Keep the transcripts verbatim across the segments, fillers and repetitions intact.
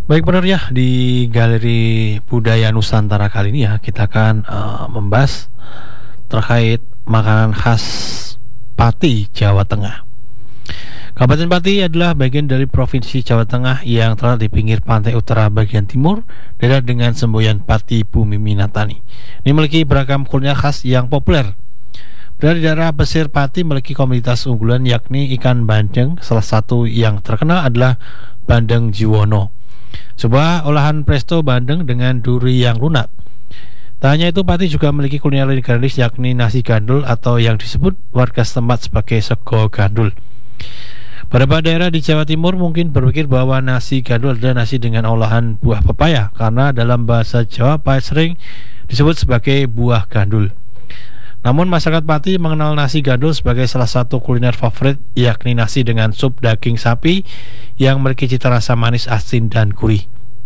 Baik benar ya, di Galeri Budaya Nusantara kali ini ya kita akan uh, membahas terkait makanan khas Pati, Jawa Tengah. Kabupaten Pati adalah bagian dari Provinsi Jawa Tengah yang terletak di pinggir pantai utara bagian timur, daerah dengan semboyan Pati Bumi Minatani. Ini memiliki beragam kuliner khas yang populer. Dari daerah pesisir Pati memiliki komoditas unggulan yakni ikan bandeng. Salah satu yang terkenal adalah bandeng Jiwono, sebuah olahan presto bandeng dengan duri yang lunak. Tak hanya itu, Pati juga memiliki kuliner legendaris yakni nasi gandul atau yang disebut warga setempat sebagai sego gandul. Beberapa daerah di Jawa Timur mungkin berpikir bahwa nasi gandul adalah nasi dengan olahan buah pepaya, karena dalam bahasa Jawa pahit sering disebut sebagai buah gandul. Namun masyarakat Pati mengenal nasi gandul sebagai salah satu kuliner favorit, yakni nasi dengan sup daging sapi yang memiliki cita rasa manis, asin, dan gurih.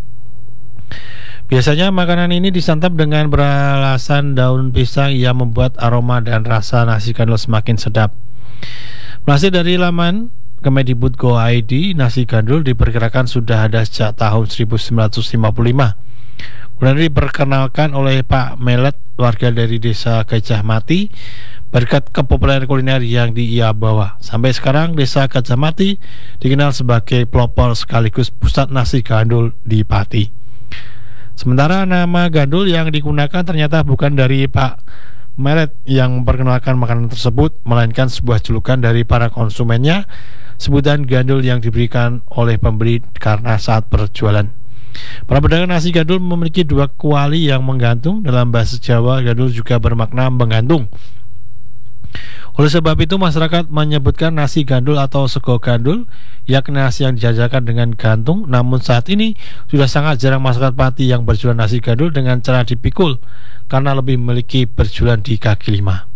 Biasanya makanan ini disantap dengan beralasan daun pisang yang membuat aroma dan rasa nasi gandul semakin sedap. Masih dari laman Kemedibud Go I D, nasi gandul diperkirakan sudah ada sejak tahun seribu sembilan ratus lima puluh lima. Kemudian diperkenalkan oleh Pak Melet, warga dari desa Gajah Mati, berkat kepopuleran kuliner yang ia bawa. Sampai sekarang desa Gajah Mati dikenal sebagai pelopor sekaligus pusat nasi gandul di Pati. Sementara nama gandul yang digunakan ternyata bukan dari Pak Melet yang memperkenalkan makanan tersebut, melainkan sebuah julukan dari para konsumennya, sebutan gandul yang diberikan oleh pembeli karena saat berjualan. Para pedagang nasi gandul memiliki dua kuali yang menggantung. Dalam bahasa Jawa, gandul juga bermakna menggantung. Oleh sebab itu, masyarakat menyebutkan nasi gandul atau sego gandul yakni nasi yang dijajakan dengan gantung. Namun saat ini sudah sangat jarang masyarakat Pati yang berjualan nasi gandul dengan cara dipikul, karena lebih memiliki berjualan di kaki lima.